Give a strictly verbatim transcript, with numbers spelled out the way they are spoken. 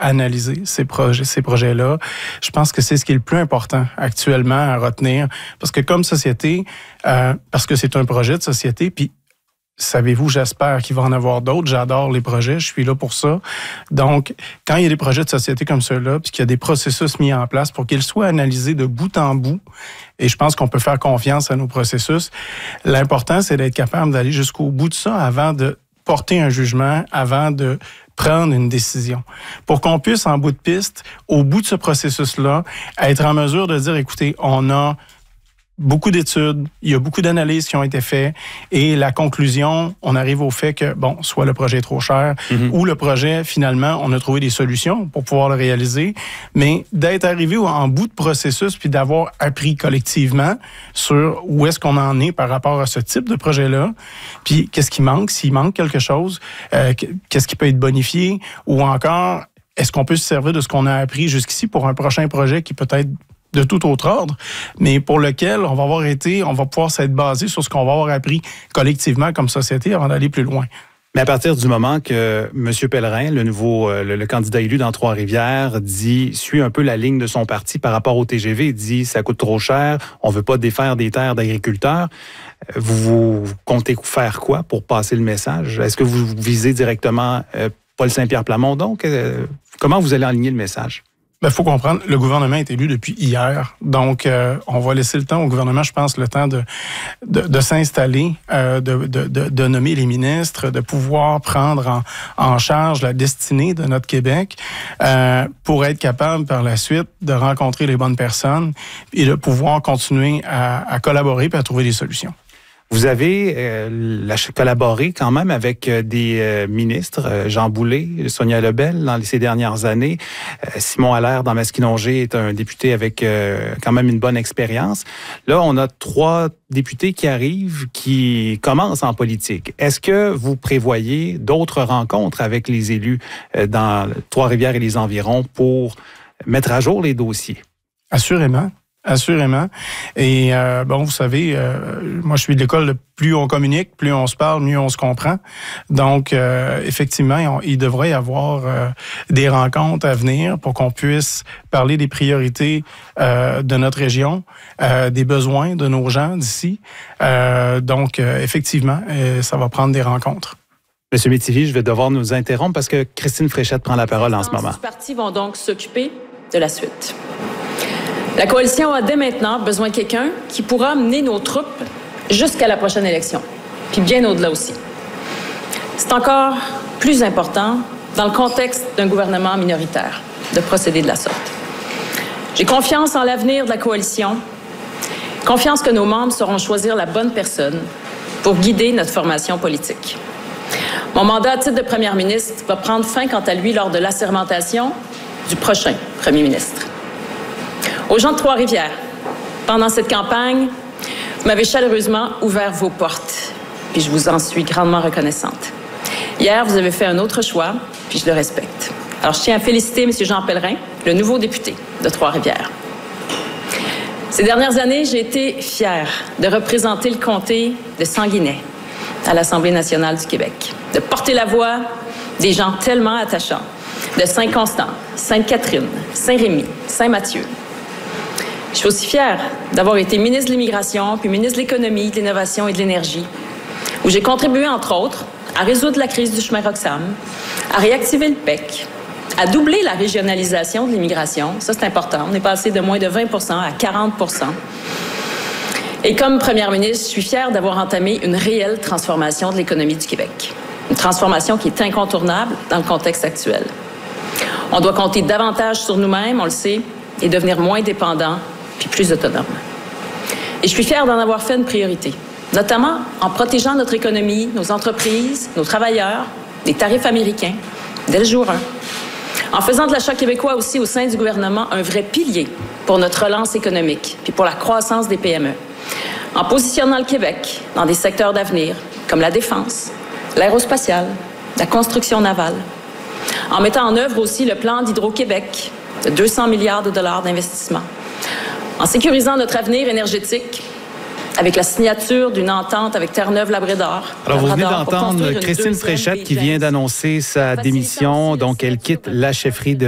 analyser ces projets, ces projets-là. Je pense que c'est ce qui est le plus important actuellement à retenir. Parce que comme société, euh, parce que c'est un projet de société, puis savez-vous, j'espère qu'il va en avoir d'autres. J'adore les projets, je suis là pour ça. Donc, quand il y a des projets de société comme ceux-là, puis qu'il y a des processus mis en place pour qu'ils soient analysés de bout en bout, et je pense qu'on peut faire confiance à nos processus, l'important, c'est d'être capable d'aller jusqu'au bout de ça avant de porter un jugement, avant de prendre une décision. Pour qu'on puisse, en bout de piste, au bout de ce processus-là, être en mesure de dire, écoutez, on a beaucoup d'études, il y a beaucoup d'analyses qui ont été faites et la conclusion, on arrive au fait que, bon, soit le projet est trop cher mm-hmm. ou le projet, finalement, on a trouvé des solutions pour pouvoir le réaliser, mais d'être arrivé en bout de processus puis d'avoir appris collectivement sur où est-ce qu'on en est par rapport à ce type de projet-là, puis qu'est-ce qui manque, s'il manque quelque chose, euh, qu'est-ce qui peut être bonifié ou encore, est-ce qu'on peut se servir de ce qu'on a appris jusqu'ici pour un prochain projet qui peut être de tout autre ordre, mais pour lequel on va avoir été, on va pouvoir s'être basé sur ce qu'on va avoir appris collectivement comme société avant d'aller plus loin. Mais à partir du moment que M. Pellerin, le nouveau le, le candidat élu dans Trois-Rivières, dit suit un peu la ligne de son parti par rapport au T G V, dit ça coûte trop cher, on veut pas défaire des terres d'agriculteurs. Vous, vous comptez faire quoi pour passer le message? Est-ce que vous visez directement euh, Paul Saint-Pierre Plamondon? Euh, comment vous allez aligner le message? Il faut comprendre, le gouvernement est élu depuis hier. Donc, euh, on va laisser le temps au gouvernement, je pense, le temps de, de, de s'installer, euh, de, de, de, de nommer les ministres, de pouvoir prendre en, en charge la destinée de notre Québec euh, pour être capable, par la suite, de rencontrer les bonnes personnes et de pouvoir continuer à, à collaborer et à trouver des solutions. Vous avez euh, collaboré quand même avec euh, des euh, ministres, euh, Jean Boulet, Sonia Lebel, dans ces dernières années. Euh, Simon Allaire, dans Masquinongé, est un député avec euh, quand même une bonne expérience. Là, on a trois députés qui arrivent, qui commencent en politique. Est-ce que vous prévoyez d'autres rencontres avec les élus euh, dans Trois-Rivières et les environs pour mettre à jour les dossiers? Assurément. Assurément. Et euh, bon, vous savez, euh, moi je suis de l'école de plus on communique, plus on se parle, mieux on se comprend. Donc, euh, effectivement, on, il devrait y avoir euh, des rencontres à venir pour qu'on puisse parler des priorités euh, de notre région, euh, des besoins de nos gens d'ici. Euh, donc, euh, effectivement, euh, ça va prendre des rencontres. Monsieur Métivier, je vais devoir nous interrompre parce que Christine Fréchette prend la parole en ce moment. Les partis vont donc s'occuper de la suite. La coalition a dès maintenant besoin de quelqu'un qui pourra mener nos troupes jusqu'à la prochaine élection, puis bien au-delà aussi. C'est encore plus important dans le contexte d'un gouvernement minoritaire de procéder de la sorte. J'ai confiance en l'avenir de la coalition, confiance que nos membres sauront choisir la bonne personne pour guider notre formation politique. Mon mandat à titre de première ministre va prendre fin, quant à lui, lors de l'assermentation du prochain premier ministre. Aux gens de Trois-Rivières, pendant cette campagne, vous m'avez chaleureusement ouvert vos portes, puis je vous en suis grandement reconnaissante. Hier, vous avez fait un autre choix, puis je le respecte. Alors, je tiens à féliciter M. Jean Pellerin, le nouveau député de Trois-Rivières. Ces dernières années, j'ai été fière de représenter le comté de Sanguinet à l'Assemblée nationale du Québec, de porter la voix des gens tellement attachants de Saint-Constant, Sainte-Catherine, Saint-Rémy, Saint-Mathieu. Je suis aussi fière d'avoir été ministre de l'Immigration, puis ministre de l'Économie, de l'Innovation et de l'Énergie, où j'ai contribué, entre autres, à résoudre la crise du chemin Roxham, à réactiver le P E C, à doubler la régionalisation de l'immigration. Ça, c'est important. On est passé de moins de vingt pour cent à quarante pour cent. Et comme première ministre, je suis fière d'avoir entamé une réelle transformation de l'économie du Québec. Une transformation qui est incontournable dans le contexte actuel. On doit compter davantage sur nous-mêmes, on le sait, et devenir moins dépendants puis plus autonomes. Et je suis fière d'en avoir fait une priorité, notamment en protégeant notre économie, nos entreprises, nos travailleurs, des tarifs américains, dès le jour un. En faisant de l'achat québécois aussi au sein du gouvernement un vrai pilier pour notre relance économique puis pour la croissance des P M E. En positionnant le Québec dans des secteurs d'avenir comme la défense, l'aérospatiale, la construction navale. En mettant en œuvre aussi le plan d'Hydro-Québec de deux cents milliards de dollars d'investissement. En sécurisant notre avenir énergétique avec la signature d'une entente avec Terre-Neuve-Labrador. Alors, vous venez d'entendre Christine Fréchette qui vient d'annoncer sa démission. Donc, elle quitte la chefferie de